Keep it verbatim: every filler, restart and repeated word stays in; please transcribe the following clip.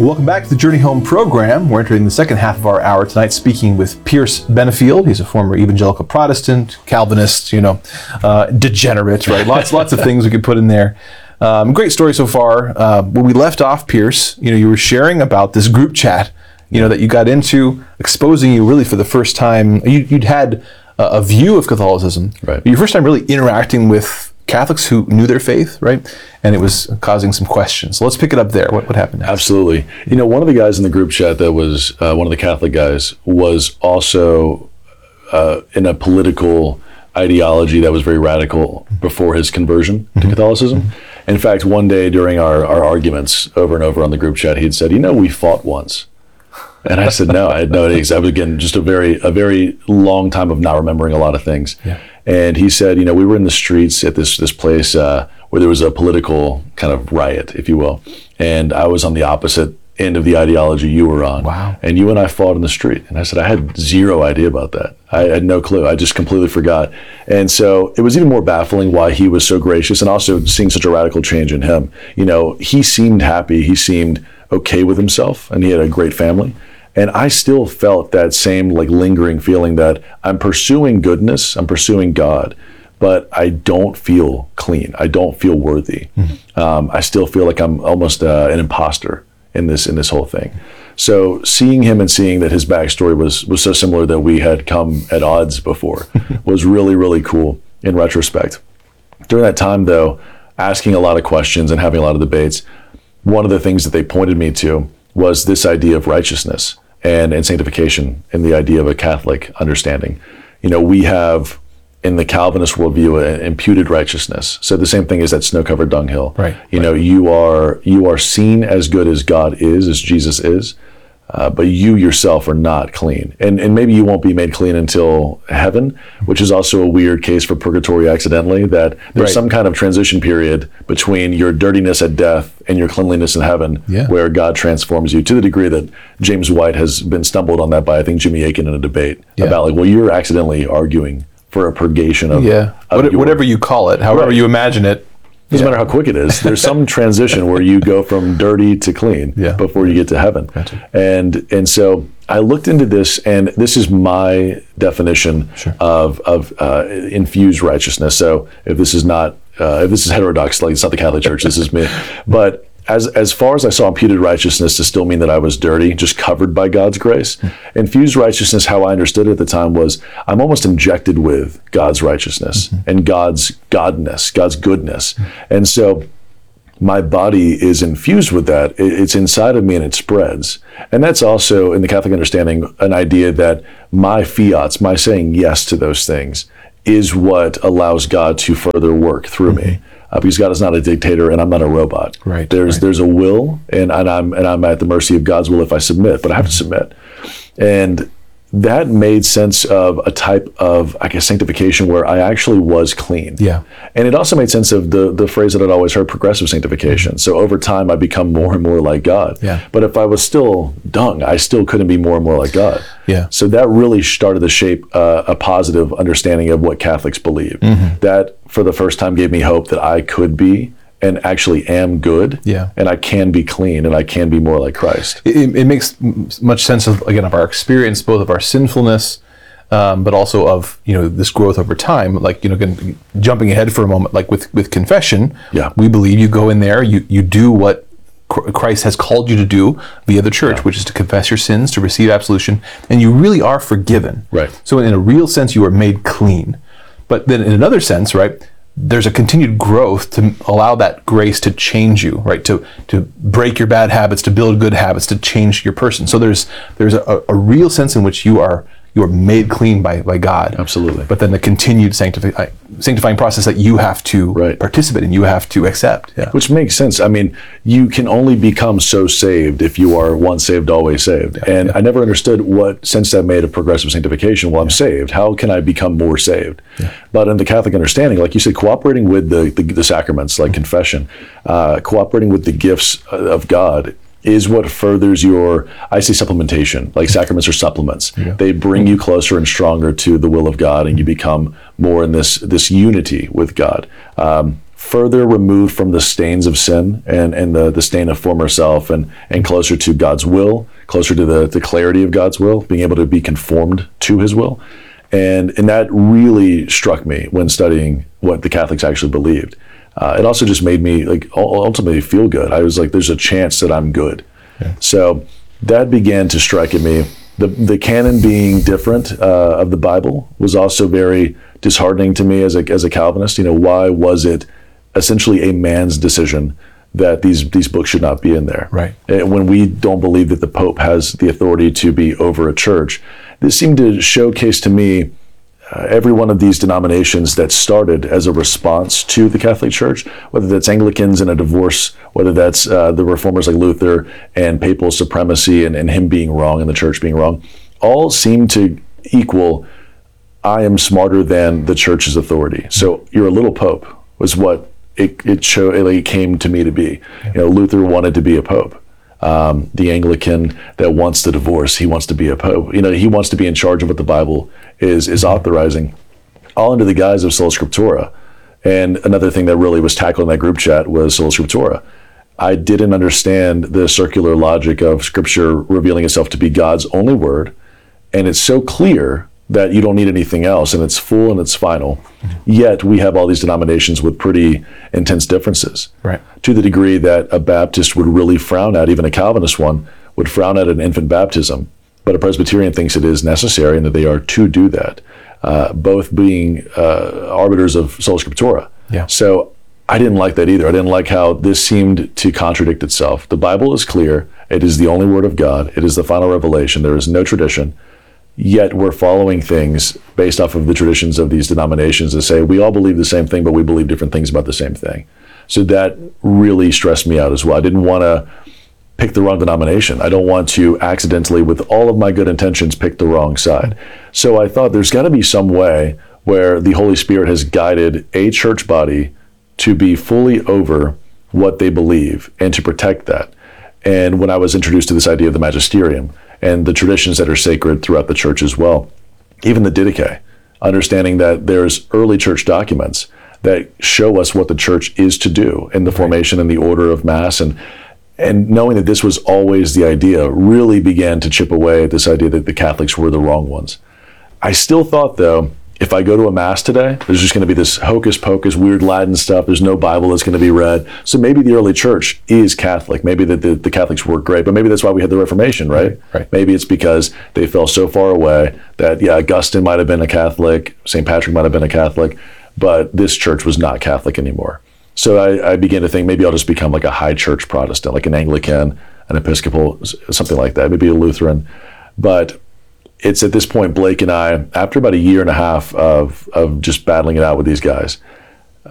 Welcome back to the Journey Home program. We're entering the second half of our hour tonight speaking with Pierce Benefield. He's a former evangelical Protestant, Calvinist, you know, uh, degenerate, right? Lots, lots of things we could put in there. Um, great story so far. Uh, when we left off, Pierce, you know, you were sharing about this group chat, you know, that you got into, exposing you really for the first time. You, you'd had a, a view of Catholicism. Right. Your first time really interacting with Catholics who knew their faith, right? And it was causing some questions. So let's pick it up there. What, what happened next? Absolutely. You know, one of the guys in the group chat that was uh, one of the Catholic guys was also uh, in a political ideology that was very radical before his conversion to Catholicism. Mm-hmm. In fact, one day during our, our arguments over and over on the group chat, he'd said, you know, we fought once. And I said, no, I had no idea. I was, again, just a very, a very long time of not remembering a lot of things. Yeah. And he said, you know, we were in the streets at this this place uh, where there was a political kind of riot, if you will. And I was on the opposite end of the ideology you were on. Wow. And you and I fought in the street. And I said, I had zero idea about that. I had no clue. I just completely forgot. And so it was even more baffling why he was so gracious, and also seeing such a radical change in him. You know, he seemed happy. He seemed okay with himself, and he had a great family. And I still felt that same like lingering feeling that I'm pursuing goodness, I'm pursuing God, but I don't feel clean. I don't feel worthy. Mm-hmm. Um, I still feel like I'm almost uh, an imposter in this in this whole thing. So seeing him and seeing that his backstory was was so similar that we had come at odds before was really, really cool in retrospect. During that time, though, asking a lot of questions and having a lot of debates, one of the things that they pointed me to was this idea of righteousness and, and sanctification, and the idea of a Catholic understanding. You know, we have in the Calvinist worldview an imputed righteousness. So the same thing as that snow-covered dunghill. Right. You right. know, you are you are seen as good as God is, as Jesus is, uh, but you yourself are not clean. And and maybe you won't be made clean until heaven, which is also a weird case for purgatory accidentally, that there's Right. some kind of transition period between your dirtiness at death and your cleanliness in heaven, Yeah. where God transforms you, to the degree that James White has been stumbled on that by, I think, Jimmy Akin in a debate Yeah. about like, well, you're accidentally arguing for a purgation of, Yeah. of What, your, whatever you call it, however Right. you imagine it. doesn't Yeah. matter how quick it is. There's some transition where you go from dirty to clean Yeah. before you get to heaven. Gotcha. And and so I looked into this, and this is my definition Sure. of of uh, infused righteousness. So if this is not uh, if this is heterodox, like it's not the Catholic Church, this is me. But as as far as I saw, imputed righteousness to still mean that I was dirty, just covered by God's grace. Mm-hmm. Infused righteousness, how I understood it at the time, was I'm almost injected with God's righteousness mm-hmm. and God's godness, God's goodness. Mm-hmm. And so my body is infused with that. It's inside of me and it spreads. And that's also, in the Catholic understanding, an idea that my fiats, my saying yes to those things, is what allows God to further work through mm-hmm. me. Uh, because God is not a dictator and I'm not a robot. Right. There's right. there's a will, and, and I'm and I'm at the mercy of God's will if I submit, but I have to submit. And that made sense of a type of, I guess, sanctification where I actually was clean. Yeah. And it also made sense of the the phrase that I'd always heard, progressive sanctification. So over time, I become more and more like God. Yeah. But if I was still dung, I still couldn't be more and more like God. Yeah. So that really started to shape uh, a positive understanding of what Catholics believe. Mm-hmm. That, for the first time, gave me hope that I could be and actually am good, yeah. and I can be clean, and I can be more like Christ. It, it makes much sense of, again, of our experience, both of our sinfulness, um, but also of, you know, this growth over time. Like, you know, again, jumping ahead for a moment, like with, with confession, yeah. we believe you go in there, you, you do what Christ has called you to do via the church, yeah. which is to confess your sins, to receive absolution, and you really are forgiven. Right. So in a real sense, you are made clean. But then in another sense, right, there's a continued growth to allow that grace to change you, right? To to break your bad habits, to build good habits, to change your person. So there's there's a, a real sense in which you are you are made clean by, by God. Absolutely. But then the continued sanctifi- sanctifying process that you have to right. participate in, you have to accept. Yeah. Which makes sense. I mean, you can only become so saved if you are once saved, always saved. Yeah, and yeah. I never understood what sense that made of progressive sanctification. Well, I'm yeah. saved. How can I become more saved? Yeah. But in the Catholic understanding, like you said, cooperating with the, the, the sacraments, like mm-hmm. confession, uh, cooperating with the gifts of God is what furthers your, I say supplementation, like sacraments are supplements. Yeah. They bring you closer and stronger to the will of God, and you become more in this this unity with God. Um, further removed from the stains of sin and, and the, the stain of former self, and, and closer to God's will, closer to the, the clarity of God's will, being able to be conformed to his will. And, and that really struck me when studying what the Catholics actually believed. Uh, it also just made me like ultimately feel good. I was like, there's a chance that I'm good. Yeah. So that began to strike at me. The, the canon being different uh, of the Bible was also very disheartening to me as a, as a Calvinist. You know, why was it essentially a man's decision that these these books should not be in there? Right. And when we don't believe that the Pope has the authority to be over a church, this seemed to showcase to me uh, every one of these denominations that started as a response to the Catholic Church, whether that's Anglicans and a divorce, whether that's uh, the reformers like Luther and papal supremacy and, and him being wrong and the church being wrong, all seem to equal, I am smarter than the church's authority. So you're a little pope was what it it showed, it like came to me to be. You know, Luther wanted to be a pope. Um, the Anglican that wants the divorce, he wants to be a pope. You know, he wants to be in charge of what the Bible is is authorizing, all under the guise of Sola Scriptura. And another thing that really was tackled in that group chat was Sola Scriptura. I didn't understand the circular logic of Scripture revealing itself to be God's only word, and it's so clear that you don't need anything else, and it's full and it's final. Mm-hmm. Yet we have all these denominations with pretty intense differences. Right. To the degree that a Baptist would really frown at, even a Calvinist one, would frown at an infant baptism. But a Presbyterian thinks it is necessary and that they are to do that, uh, both being uh, arbiters of Sola Scriptura. Yeah. So I didn't like that either. I didn't like how this seemed to contradict itself. The Bible is clear. It is the only word of God. It is the final revelation. There is no tradition. Yet we're following things based off of the traditions of these denominations that say we all believe the same thing, but we believe different things about the same thing. So that really stressed me out as well. I didn't want to pick the wrong denomination. I don't want to accidentally, with all of my good intentions, pick the wrong side. So I thought there's got to be some way where the Holy Spirit has guided a church body to be fully over what they believe and to protect that. And when I was introduced to this idea of the magisterium and the traditions that are sacred throughout the church as well, even the Didache, understanding that there's early church documents that show us what the church is to do in the right. formation and the order of Mass, and and knowing that this was always the idea really began to chip away at this idea that the Catholics were the wrong ones. I still thought, though, if I go to a Mass today, there's just going to be this hocus pocus, weird Latin stuff. There's no Bible that's going to be read. So maybe the early church is Catholic. Maybe the, the, the Catholics were great, but maybe that's why we had the Reformation, right? Right. Maybe it's because they fell so far away that, yeah, Augustine might have been a Catholic, Saint Patrick might have been a Catholic, but this church was not Catholic anymore. So I, I began to think maybe I'll just become like a high church Protestant, like an Anglican, an Episcopal, something like that, maybe a Lutheran. But it's at this point, Blake and I, after about a year and a half of, of just battling it out with these guys,